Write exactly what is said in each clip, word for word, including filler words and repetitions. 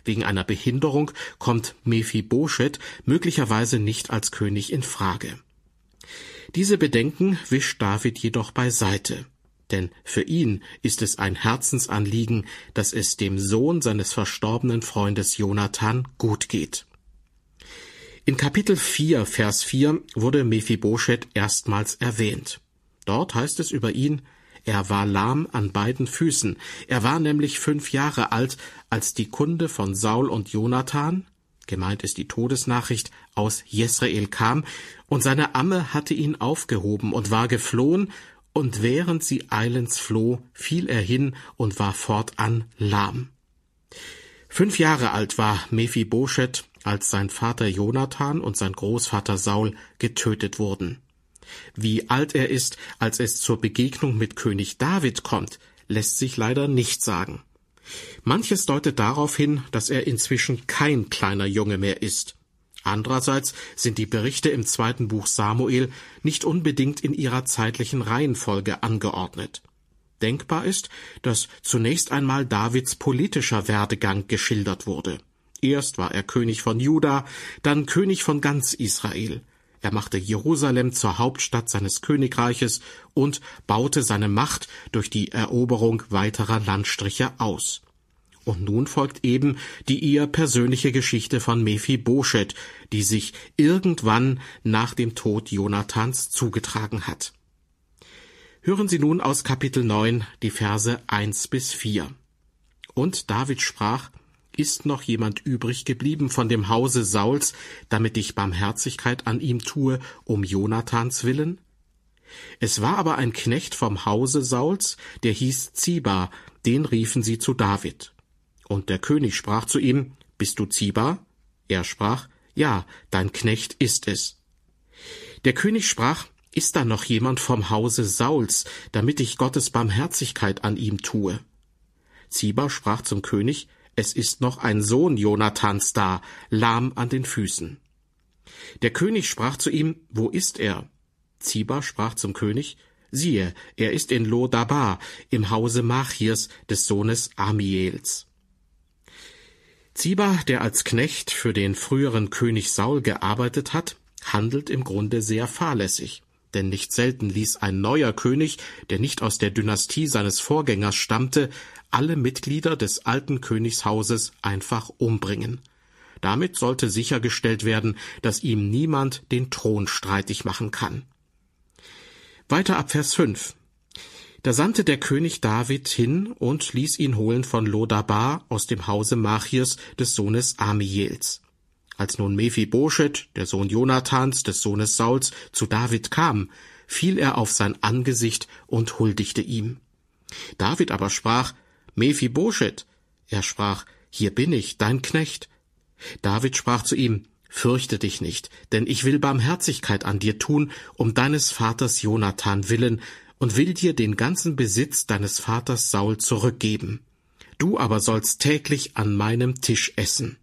Wegen einer Behinderung kommt Mephibosheth möglicherweise nicht als König in Frage. Diese Bedenken wischt David jedoch beiseite, denn für ihn ist es ein Herzensanliegen, dass es dem Sohn seines verstorbenen Freundes Jonathan gut geht. In Kapitel vier, Vers vier wurde Mephibosheth erstmals erwähnt. Dort heißt es über ihn: Er war lahm an beiden Füßen. Er war nämlich fünf Jahre alt, als die Kunde von Saul und Jonathan, gemeint ist die Todesnachricht, aus Jesreel kam, und seine Amme hatte ihn aufgehoben und war geflohen, und während sie eilends floh, fiel er hin und war fortan lahm. Fünf Jahre alt war Mephibosheth, als sein Vater Jonathan und sein Großvater Saul getötet wurden. Wie alt er ist, als es zur Begegnung mit König David kommt, lässt sich leider nicht sagen. Manches deutet darauf hin, dass er inzwischen kein kleiner Junge mehr ist. Andererseits sind die Berichte im zweiten Buch Samuel nicht unbedingt in ihrer zeitlichen Reihenfolge angeordnet. Denkbar ist, dass zunächst einmal Davids politischer Werdegang geschildert wurde. Erst war er König von Juda, dann König von ganz Israel. Er machte Jerusalem zur Hauptstadt seines Königreiches und baute seine Macht durch die Eroberung weiterer Landstriche aus. Und nun folgt eben die eher persönliche Geschichte von Mephibosheth, die sich irgendwann nach dem Tod Jonathans zugetragen hat. Hören Sie nun aus Kapitel neun die Verse eins bis vier. Und David sprach: Ist noch jemand übrig geblieben von dem Hause Sauls, damit ich Barmherzigkeit an ihm tue, um Jonathans willen? Es war aber ein Knecht vom Hause Sauls, der hieß Ziba, den riefen sie zu David. Und der König sprach zu ihm: Bist du Ziba? Er sprach: Ja, dein Knecht ist es. Der König sprach: Ist da noch jemand vom Hause Sauls, damit ich Gottes Barmherzigkeit an ihm tue? Ziba sprach zum König: Es ist noch ein Sohn Jonathans da, lahm an den Füßen. Der König sprach zu ihm: Wo ist er? Ziba sprach zum König: Siehe, er ist in Lo-Dabar, im Hause Machirs, des Sohnes Amiels. Ziba, der als Knecht für den früheren König Saul gearbeitet hat, handelt im Grunde sehr fahrlässig. Denn nicht selten ließ ein neuer König, der nicht aus der Dynastie seines Vorgängers stammte, alle Mitglieder des alten Königshauses einfach umbringen. Damit sollte sichergestellt werden, dass ihm niemand den Thron streitig machen kann. Weiter ab Vers fünf. Da sandte der König David hin und ließ ihn holen von Lo-Dabar aus dem Hause Machirs des Sohnes Amiels. Als nun Mephibosheth, der Sohn Jonathans, des Sohnes Sauls, zu David kam, fiel er auf sein Angesicht und huldigte ihm. David aber sprach: Mephibosheth. Er sprach: Hier bin ich, dein Knecht. David sprach zu ihm: Fürchte dich nicht, denn ich will Barmherzigkeit an dir tun, um deines Vaters Jonathan willen, und will dir den ganzen Besitz deines Vaters Saul zurückgeben. Du aber sollst täglich an meinem Tisch essen.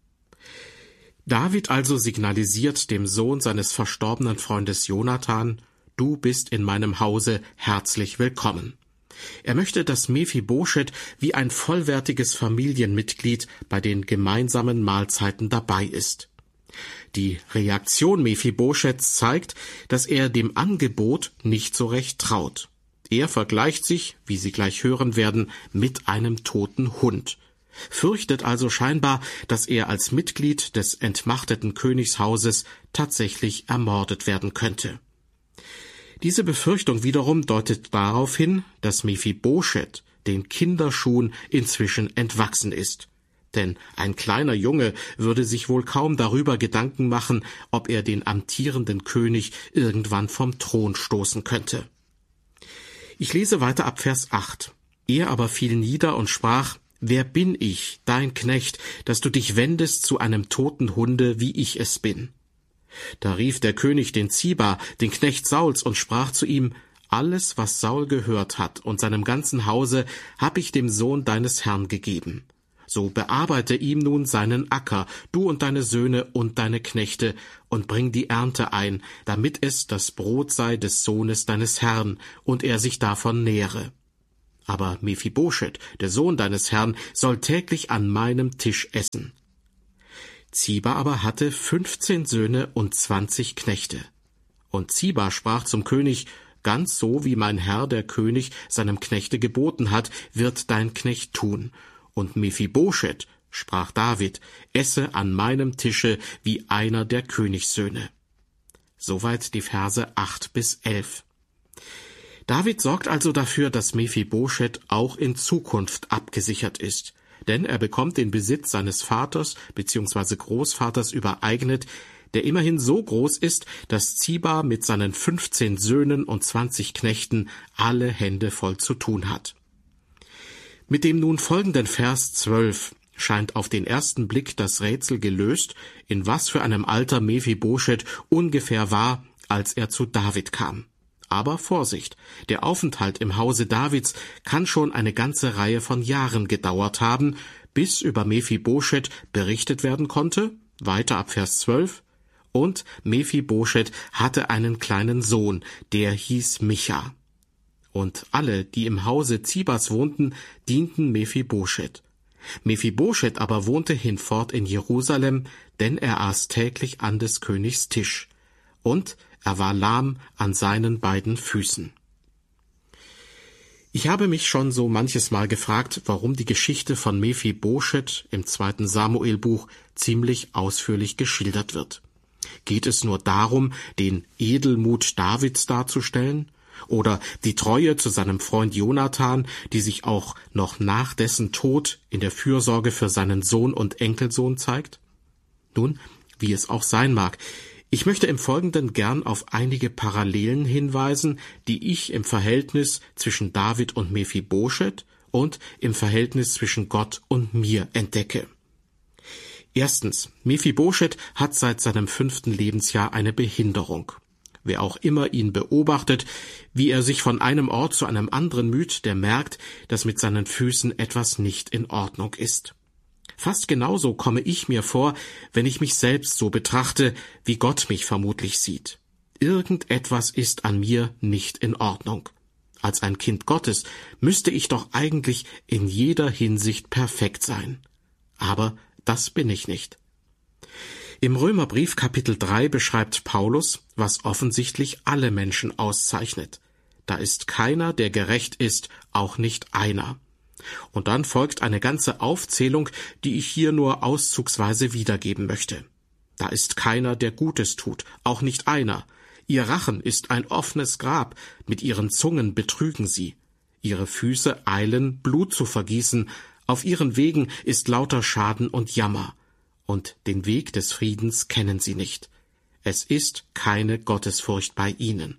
David also signalisiert dem Sohn seines verstorbenen Freundes Jonathan: Du bist in meinem Hause herzlich willkommen. Er möchte, dass Mephibosheth wie ein vollwertiges Familienmitglied bei den gemeinsamen Mahlzeiten dabei ist. Die Reaktion Mephibosheths zeigt, dass er dem Angebot nicht so recht traut. Er vergleicht sich, wie Sie gleich hören werden, mit einem toten Hund, fürchtet also scheinbar, dass er als Mitglied des entmachteten Königshauses tatsächlich ermordet werden könnte. Diese Befürchtung wiederum deutet darauf hin, dass Mephibosheth den Kinderschuhen inzwischen entwachsen ist. Denn ein kleiner Junge würde sich wohl kaum darüber Gedanken machen, ob er den amtierenden König irgendwann vom Thron stoßen könnte. Ich lese weiter ab Vers acht. Er aber fiel nieder und sprach: Wer bin ich, dein Knecht, dass du dich wendest zu einem toten Hunde, wie ich es bin? Da rief der König den Ziba, den Knecht Sauls, und sprach zu ihm: Alles, was Saul gehört hat und seinem ganzen Hause, hab ich dem Sohn deines Herrn gegeben. So bearbeite ihm nun seinen Acker, du und deine Söhne und deine Knechte, und bring die Ernte ein, damit es das Brot sei des Sohnes deines Herrn, und er sich davon nähre. aber Mephibosheth, der Sohn deines Herrn, soll täglich an meinem Tisch essen. Ziba aber hatte fünfzehn Söhne und zwanzig Knechte. Und Ziba sprach zum König: Ganz so, wie mein Herr, der König, seinem Knechte geboten hat, wird dein Knecht tun. Und Mephibosheth, sprach David, esse an meinem Tische wie einer der Königssöhne. Soweit die Verse acht bis elf. David sorgt also dafür, dass Mephibosheth auch in Zukunft abgesichert ist, denn er bekommt den Besitz seines Vaters bzw. Großvaters übereignet, der immerhin so groß ist, dass Ziba mit seinen fünfzehn Söhnen und zwanzig Knechten alle Hände voll zu tun hat. Mit dem nun folgenden Vers zwölf scheint auf den ersten Blick das Rätsel gelöst, in was für einem Alter Mephibosheth ungefähr war, als er zu David kam. Aber Vorsicht, der Aufenthalt im Hause Davids kann schon eine ganze Reihe von Jahren gedauert haben, bis über Mephibosheth berichtet werden konnte, weiter ab Vers zwölf, und Mephibosheth hatte einen kleinen Sohn, der hieß Micha. Und alle, die im Hause Zibas wohnten, dienten Mephibosheth. Mephibosheth aber wohnte hinfort in Jerusalem, denn er aß täglich an des Königs Tisch. Und er war lahm an seinen beiden Füßen. Ich habe mich schon so manches Mal gefragt, warum die Geschichte von Mephibosheth im zweiten Samuelbuch ziemlich ausführlich geschildert wird. Geht es nur darum, den Edelmut Davids darzustellen? Oder die Treue zu seinem Freund Jonathan, die sich auch noch nach dessen Tod in der Fürsorge für seinen Sohn und Enkelsohn zeigt? Nun, wie es auch sein mag, ich möchte im Folgenden gern auf einige Parallelen hinweisen, die ich im Verhältnis zwischen David und Mephibosheth und im Verhältnis zwischen Gott und mir entdecke. Erstens, Mephibosheth hat seit seinem fünften Lebensjahr eine Behinderung. Wer auch immer ihn beobachtet, wie er sich von einem Ort zu einem anderen müht, der merkt, dass mit seinen Füßen etwas nicht in Ordnung ist. Fast genauso komme ich mir vor, wenn ich mich selbst so betrachte, wie Gott mich vermutlich sieht. Irgendetwas ist an mir nicht in Ordnung. Als ein Kind Gottes müsste ich doch eigentlich in jeder Hinsicht perfekt sein. Aber das bin ich nicht. Im Römerbrief Kapitel drei beschreibt Paulus, was offensichtlich alle Menschen auszeichnet. Da ist keiner, der gerecht ist, auch nicht einer. Und dann folgt eine ganze Aufzählung, die ich hier nur auszugsweise wiedergeben möchte. Da ist keiner, der Gutes tut, auch nicht einer. Ihr Rachen ist ein offenes Grab, mit ihren Zungen betrügen sie. Ihre Füße eilen, Blut zu vergießen, auf ihren Wegen ist lauter Schaden und Jammer. Und den Weg des Friedens kennen sie nicht. Es ist keine Gottesfurcht bei ihnen.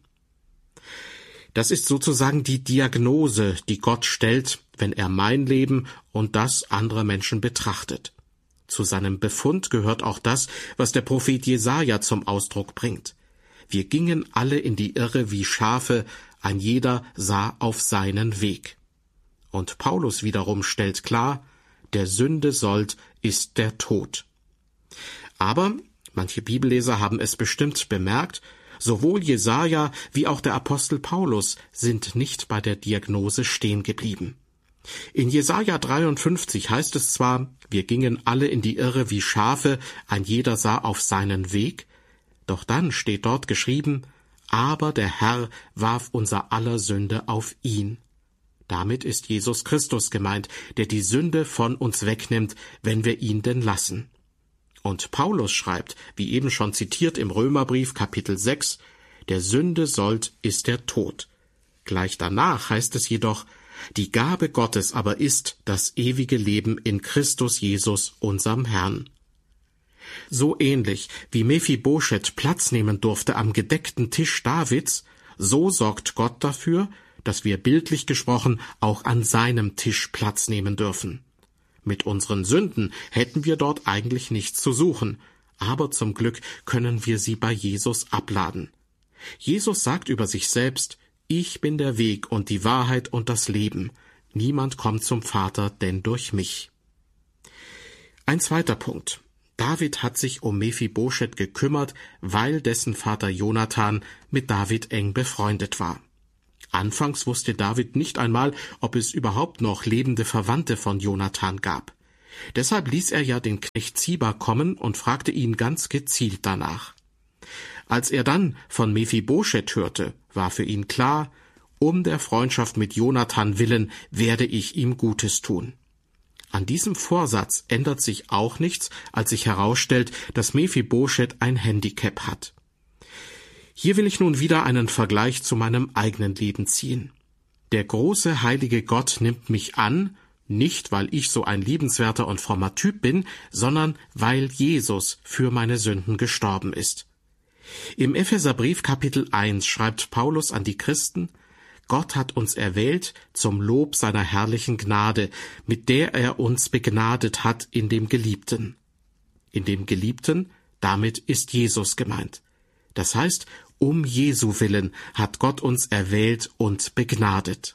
Das ist sozusagen die Diagnose, die Gott stellt, wenn er mein Leben und das anderer Menschen betrachtet. Zu seinem Befund gehört auch das, was der Prophet Jesaja zum Ausdruck bringt. Wir gingen alle in die Irre wie Schafe, ein jeder sah auf seinen Weg. Und Paulus wiederum stellt klar, der Sünde Sold ist der Tod. Aber manche Bibelleser haben es bestimmt bemerkt, sowohl Jesaja wie auch der Apostel Paulus sind nicht bei der Diagnose stehen geblieben. In Jesaja dreiundfünfzig heißt es zwar, wir gingen alle in die Irre wie Schafe, ein jeder sah auf seinen Weg, doch dann steht dort geschrieben, aber der Herr warf unser aller Sünde auf ihn. Damit ist Jesus Christus gemeint, der die Sünde von uns wegnimmt, wenn wir ihn denn lassen. Und Paulus schreibt, wie eben schon zitiert im Römerbrief Kapitel sechs, der Sünde Sold ist der Tod. Gleich danach heißt es jedoch, die Gabe Gottes aber ist das ewige Leben in Christus Jesus, unserem Herrn. So ähnlich wie Mephibosheth Platz nehmen durfte am gedeckten Tisch Davids, so sorgt Gott dafür, dass wir bildlich gesprochen auch an seinem Tisch Platz nehmen dürfen. Mit unseren Sünden hätten wir dort eigentlich nichts zu suchen, aber zum Glück können wir sie bei Jesus abladen. Jesus sagt über sich selbst, ich bin der Weg und die Wahrheit und das Leben. Niemand kommt zum Vater, denn durch mich. Ein zweiter Punkt. David hat sich um Mephibosheth gekümmert, weil dessen Vater Jonathan mit David eng befreundet war. Anfangs wusste David nicht einmal, ob es überhaupt noch lebende Verwandte von Jonathan gab. Deshalb ließ er ja den Knecht Ziba kommen und fragte ihn ganz gezielt danach. Als er dann von Mephibosheth hörte, war für ihn klar, um der Freundschaft mit Jonathan willen werde ich ihm Gutes tun. An diesem Vorsatz ändert sich auch nichts, als sich herausstellt, dass Mephibosheth ein Handicap hat. Hier will ich nun wieder einen Vergleich zu meinem eigenen Leben ziehen. Der große, heilige Gott nimmt mich an, nicht weil ich so ein liebenswerter und frommer Typ bin, sondern weil Jesus für meine Sünden gestorben ist. Im Epheserbrief Kapitel eins schreibt Paulus an die Christen: Gott hat uns erwählt zum Lob seiner herrlichen Gnade, mit der er uns begnadet hat in dem Geliebten. In dem Geliebten, damit ist Jesus gemeint. Das heißt, um Jesu willen hat Gott uns erwählt und begnadet.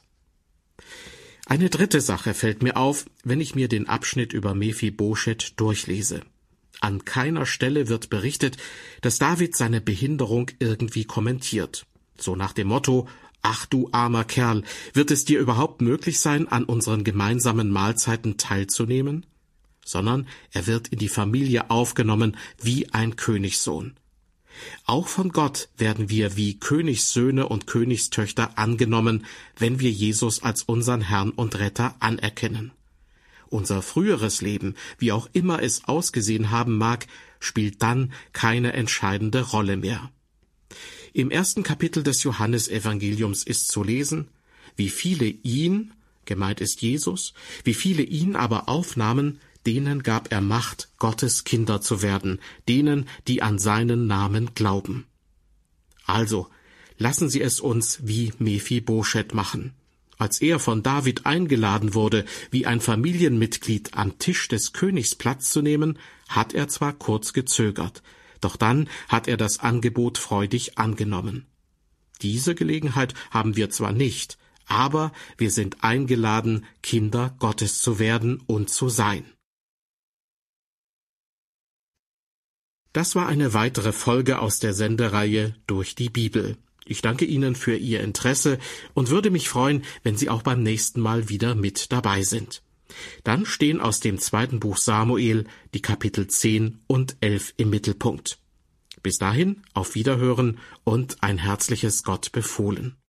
Eine dritte Sache fällt mir auf, wenn ich mir den Abschnitt über Mephibosheth durchlese. An keiner Stelle wird berichtet, dass David seine Behinderung irgendwie kommentiert. So nach dem Motto: Ach du armer Kerl, wird es dir überhaupt möglich sein, an unseren gemeinsamen Mahlzeiten teilzunehmen? Sondern er wird in die Familie aufgenommen wie ein Königssohn. Auch von Gott werden wir wie Königssöhne und Königstöchter angenommen, wenn wir Jesus als unseren Herrn und Retter anerkennen. Unser früheres Leben, wie auch immer es ausgesehen haben mag, spielt dann keine entscheidende Rolle mehr. Im ersten Kapitel des Johannesevangeliums ist zu lesen, wie viele ihn, gemeint ist Jesus, wie viele ihn aber aufnahmen, denen gab er Macht, Gottes Kinder zu werden, denen, die an seinen Namen glauben. Also, lassen Sie es uns wie Mephibosheth machen. Als er von David eingeladen wurde, wie ein Familienmitglied am Tisch des Königs Platz zu nehmen, hat er zwar kurz gezögert, doch dann hat er das Angebot freudig angenommen. Diese Gelegenheit haben wir zwar nicht, aber wir sind eingeladen, Kinder Gottes zu werden und zu sein. Das war eine weitere Folge aus der Sendereihe Durch die Bibel. Ich danke Ihnen für Ihr Interesse und würde mich freuen, wenn Sie auch beim nächsten Mal wieder mit dabei sind. Dann stehen aus dem zweiten Buch Samuel die Kapitel zehn und elf im Mittelpunkt. Bis dahin, auf Wiederhören und ein herzliches Gott befohlen.